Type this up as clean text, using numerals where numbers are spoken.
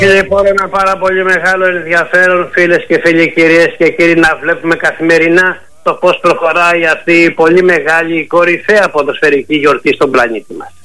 Λοιπόν, ένα πάρα πολύ μεγάλο ενδιαφέρον, φίλες και φίλοι, κυρίες και κύριοι, να βλέπουμε καθημερινά το πώς προχωράει αυτή η πολύ μεγάλη κορυφαία ποδοσφαιρική γιορτή στον πλανήτη μας.